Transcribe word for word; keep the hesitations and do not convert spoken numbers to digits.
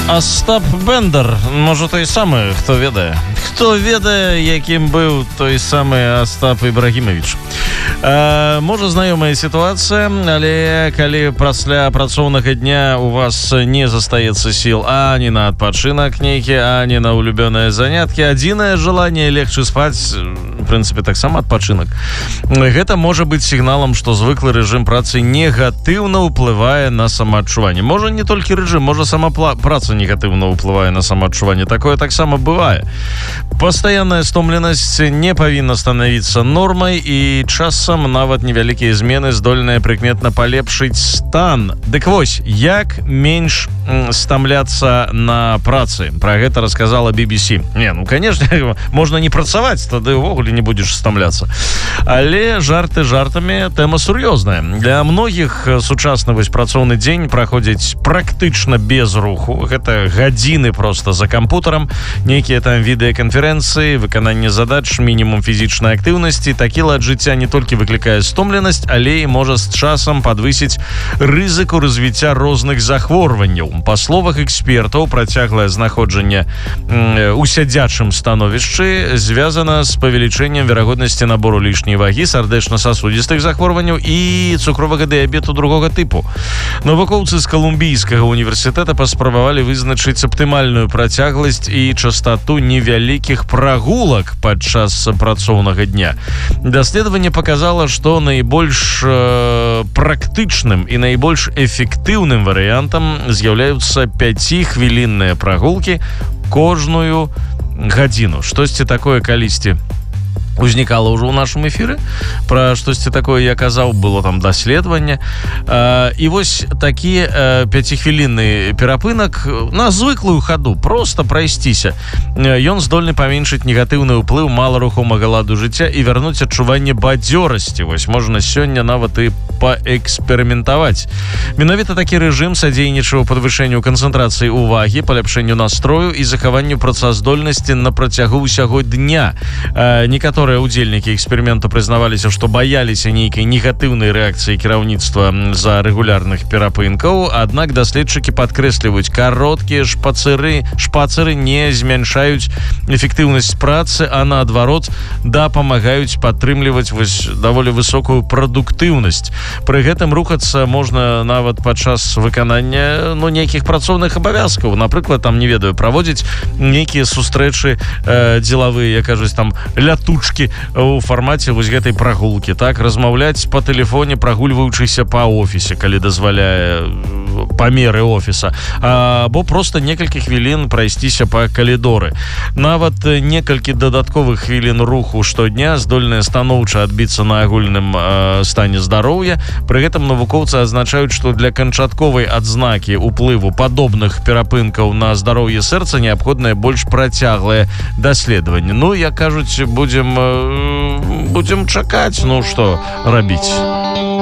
Астап Бендер, можа той самы, хто ведае. Хто ведае, якім быў той самы Астап Ібрагімович. Э, можа, знаёмая сітуацыя, але калі пасля працоўнага дня у вас не застаецца сіл ані на адпачынак нейкі, ані на улюбёныя заняткі, адзінае желанне легчы спаць, в прынцыпе, таксама адпачынак. Гэта можа быць сігналам, што звыклы рэжым працы негатыўна ўплывае на самаадчуванне. Можа, не толькі рэжым, можа, сама праца негатыўна ўплывае на самаадчуванне. Такое таксама бывае. Пастаянная стомленасць не павінна станавіцца нормай, і часам нават невялікія змены здольныя прыкметна палепшыць стан. Дык вось, як менш стамляцца на працы? Пра гэта расказала би би си. Не, ну, конечно, можна не працаваць, тады ўвогуле не будзеш стамляцца. Але жарты жартамі, тэма сур'ёзная. Для многіх сучасны вось працоўны дзень праходзіць практычна без руху. Гэта гадзіны проста за кампутарам, нейкія там відэаканферэнцыі, выкананне задач, мінімум фізічнай актыўнасці. Такі лад жыцця не толькі выклікае стомленасць, але і можа з часам падвысіць рызыку развіцця розных захворванняў. Па словах экспертаў, працяглае знаходжанне ў сядзячым становішчы звязана з павелічэннем верагоднасці набору лішняй вагі, сардэчна-сасудзістых захворванняў і цукровага дыябету другога тыпу. Навукоўцы з Калумбійскага універсітэта паспрабавалі вызначыць аптымальную працягласць і частату невялікіх прагулак падчас працоўнага дня. Даследаванне паказала, што найбольш э, практычным і найбольш эфектыўным варыянтам з'яўляюцца пяцихвілінныя прагулкі кожную гадзіну. Штосьці такое калісьці узнікала ўжо ў нашым эфіры. Пра штосьці такое я казаў, было там даследаванне. Э, і вось такі э, пяцихвілінны перапынак на звыклую хаду, проста прайсціся. Ён здольны паменшыць негатыўны ўплыў маларухомага ладу жыцця і вярнуць адчуванне бадзёрасці. Вось можна сёння нават і паэксперыментаваць. Менавіта такі рэжым садзейнічаў падвышэнню канцэнтрацыі ўвагі, паляпшэнню настрою і захаванню працаздольнасці на працягу ўсяго дня. Э, некаторыя удзельнікі эксперыменту прызнаваліся, што баяліся нейкай негатыўнай рэакцыі кіраўніцтва за рэгулярных перапынкаў, аднак даследчыкі падкрэсліваюць, кароткія шпацыры, шпацыры не змяншаюць эфектыўнасць працы, а наадварот дапамагаюць падтрымліваць вось даволі высокую прадуктыўнасць. Пры гэтым рухацца можна нават падчас выканання ну, нейкіх працоўных абавязкаў. Напрыклад, там, не ведаю, праводзіць нейкія сустрэчы э, дзелавыя, кажуць, там, лятучкі у фармаце вось гэтай прагулкі, так, размаўляць па тэлефоне, прагульваючыся па офісе, калі дазваляе памеры офіса, або проста некалькі хвілін прайсціся па калідоры. Нават некалькі дадатковых хвілін руху штодня здольныя станоўча адбіцца на агульным э, стане здароўя. Пры гэтым навукоўцы адзначаюць, што для канчатковай адзнакі ўплыву падобных перапынкаў на здароўе сэрца неабходнае больш працяглае даследаванне. Ну, як кажуць, будзем будзем чакаць, ну што рабіць.